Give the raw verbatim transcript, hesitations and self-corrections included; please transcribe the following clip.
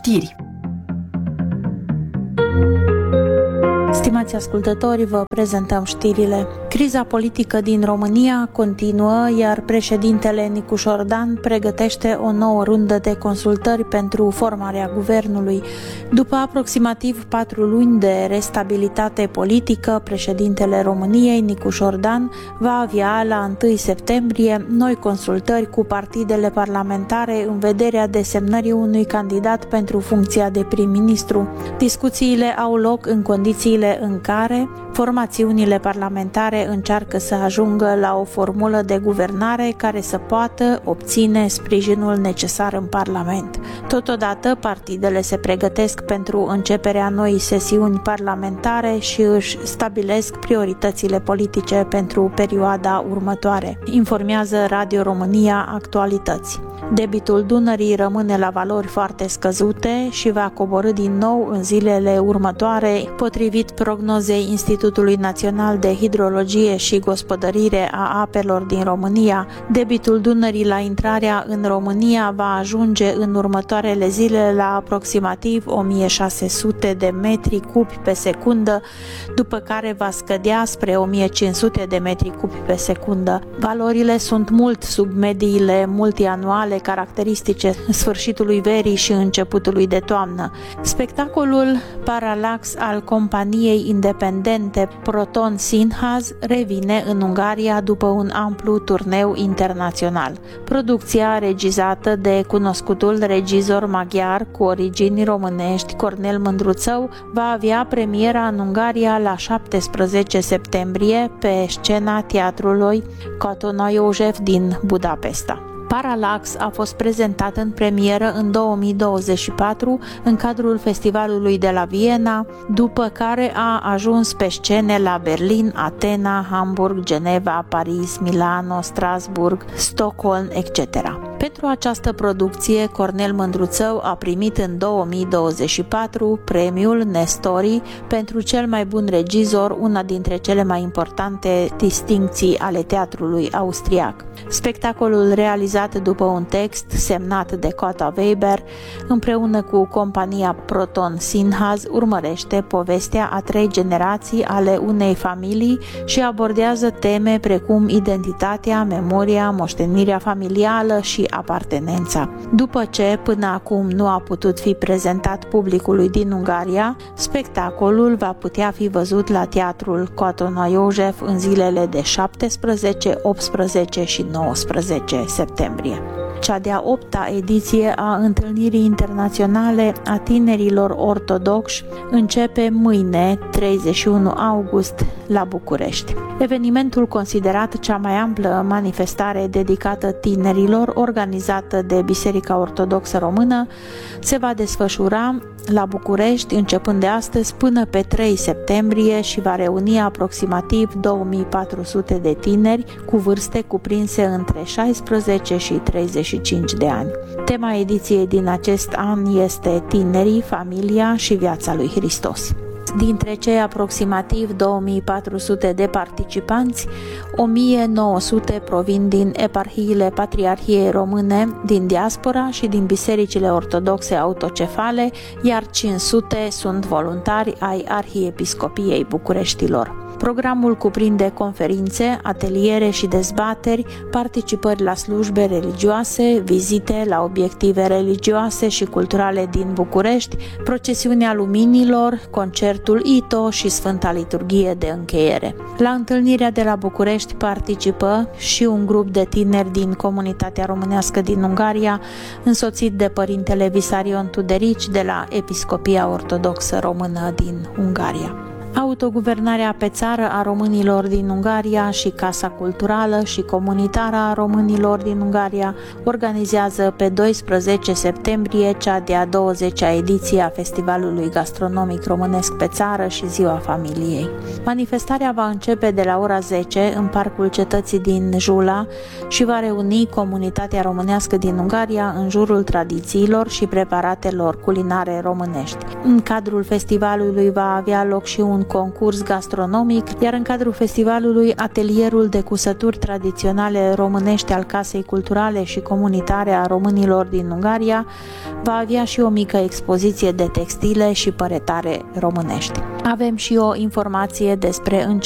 Știri. Stimați ascultători, vă prezentăm știrile. Criza politică din România continuă, iar președintele Nicu Șordan pregătește o nouă rundă de consultări pentru formarea guvernului. După aproximativ patru luni de restabilitate politică, președintele României, Nicu Șordan, va avea la întâi septembrie noi consultări cu partidele parlamentare în vederea desemnării unui candidat pentru funcția de prim-ministru. Discuțiile au loc în condițiile în care formațiunile parlamentare încearcă să ajungă la o formulă de guvernare care să poată obține sprijinul necesar în Parlament. Totodată, partidele se pregătesc pentru începerea noii sesiuni parlamentare și își stabilesc prioritățile politice pentru perioada următoare. Informează Radio România Actualități. Debitul Dunării rămâne la valori foarte scăzute și va coborî din nou în zilele următoare, potrivit prognozei Institutului Național de Hidrologie și Gospodărire a Apelor din România. Debitul Dunării la intrarea în România va ajunge în următoarele zile la aproximativ o mie șase sute de metri cubi pe secundă, după care va scădea spre o mie cinci sute de metri cubi pe secundă. Valorile sunt mult sub mediile multianuale caracteristice sfârșitului verii și începutului de toamnă. Spectacolul Parallax al companiei independente Proton Színház revine în Ungaria după un amplu turneu internațional. Producția, regizată de cunoscutul regizor maghiar cu origini românești Cornel Mândruțău, va avea premiera în Ungaria la șaptesprezece septembrie pe scena teatrului Katona József din Budapesta. Parallax a fost prezentat în premieră în două mii douăzeci și patru în cadrul festivalului de la Viena, după care a ajuns pe scene la Berlin, Atena, Hamburg, Geneva, Paris, Milano, Strasburg, Stockholm, et cetera. Pentru această producție, Cornel Mândruțău a primit în două mii douăzeci și patru premiul Nestori pentru cel mai bun regizor, una dintre cele mai importante distincții ale teatrului austriac. Spectacolul realizat după un text semnat de Cota Weber, împreună cu compania Proton Színház, urmărește povestea a trei generații ale unei familii și abordează teme precum identitatea, memoria, moștenirea familială și apartenența. După ce până acum nu a putut fi prezentat publicului din Ungaria, spectacolul va putea fi văzut la teatrul Katona József în zilele de șaptesprezece, optsprezece și nouăsprezece septembrie. Cea de-a opta ediție a Întâlnirii Internaționale a Tinerilor Ortodoxi începe mâine, treizeci și unu august, la București. Evenimentul, considerat cea mai amplă manifestare dedicată tinerilor organizată de Biserica Ortodoxă Română, se va desfășura la București începând de astăzi până pe trei septembrie și va reuni aproximativ două mii patru sute de tineri cu vârste cuprinse între șaisprezece și treizeci și cinci de ani. Tema ediției din acest an este Tinerii, familia și viața lui Hristos. Dintre cei aproximativ două mii patru sute de participanți, o mie nouă sute provin din eparhiile Patriarhiei Române, din diaspora și din bisericile ortodoxe autocefale, iar cinci sute sunt voluntari ai Arhiepiscopiei Bucureștilor. Programul cuprinde conferințe, ateliere și dezbateri, participări la slujbe religioase, vizite la obiective religioase și culturale din București, procesiunea luminilor, concertul I T O și Sfânta Liturghie de încheiere. La întâlnirea de la București participă și un grup de tineri din comunitatea românească din Ungaria, însoțit de părintele Visarion Tuderici de la Episcopia Ortodoxă Română din Ungaria. Autoguvernarea pe țară a românilor din Ungaria și Casa Culturală și Comunitară a românilor din Ungaria organizează pe doisprezece septembrie cea de-a douăzecea ediție a Festivalului Gastronomic Românesc pe țară și Ziua Familiei. Manifestarea va începe de la ora zece în Parcul Cetății din Jula și va reuni comunitatea românească din Ungaria în jurul tradițiilor și preparatelor culinare românești. În cadrul festivalului va avea loc și un concurs gastronomic, iar în cadrul festivalului Atelierul de cusături tradiționale românești al Casei Culturale și Comunitare a Românilor din Ungaria va avea și o mică expoziție de textile și păretare românești. Avem și o informație despre